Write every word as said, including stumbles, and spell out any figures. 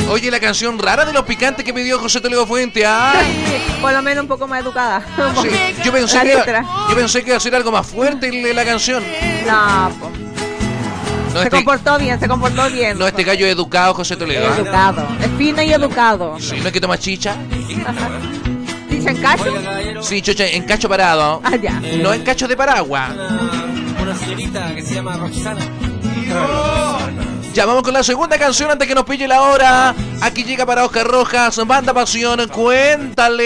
Oye, la canción rara de los picantes que pidió José Toledo Fuente. Ay. Por lo menos un poco más educada. Sí, yo, pensé que iba, yo pensé que iba a ser algo más fuerte la canción. No, po. No, se este, comportó bien, se comportó bien. No, este gallo es educado, José Toledo. Es educado, es fino y educado. Sí, no es que toma chicha. ¿Chicha en cacho? Sí, chocha en cacho parado. Ah, ya. No en cacho de paraguas. Una, una señorita que se llama Roxana. Ya vamos con la segunda canción antes que nos pille la hora. Aquí llega para Oscar Rojas, Banda Pasión, cuéntale.